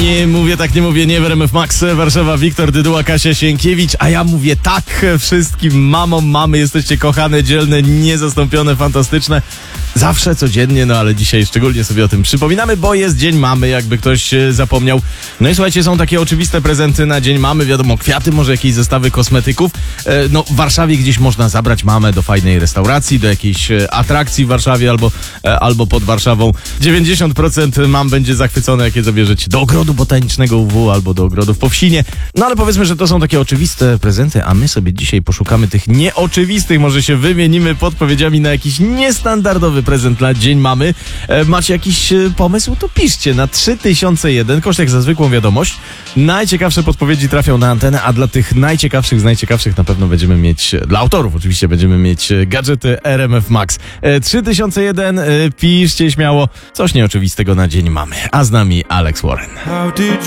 Nie mówię tak, nie mówię nie w RMF Max Warszawa, Wiktor Dyduła, Kasia Sienkiewicz, a ja mówię tak wszystkim mamom, mamy, jesteście kochane, dzielne, niezastąpione, fantastyczne. Zawsze, codziennie, no ale dzisiaj szczególnie sobie o tym przypominamy, bo jest Dzień Mamy, jakby ktoś zapomniał. No i słuchajcie, są takie oczywiste prezenty na Dzień Mamy, wiadomo, kwiaty, może jakieś zestawy kosmetyków. No w Warszawie gdzieś można zabrać mamę do fajnej restauracji, do jakiejś atrakcji w Warszawie albo pod Warszawą. 90% mam będzie zachwycone, jak je zabierzecie do ogrodu botanicznego UW albo do ogrodów po Wsinie. No ale powiedzmy, że to są takie oczywiste prezenty, a my sobie dzisiaj poszukamy tych nieoczywistych, może się wymienimy podpowiedziami na jakiś niestandardowy prezent na Dzień Mamy. Macie jakiś pomysł? To piszcie na 3001, koszt jak za zwykłą wiadomość. Najciekawsze podpowiedzi trafią na antenę, a dla tych najciekawszych z najciekawszych na pewno będziemy mieć, dla autorów oczywiście będziemy mieć gadżety RMF Max. 3001, piszcie śmiało coś nieoczywistego na Dzień Mamy. A z nami Alex Warren.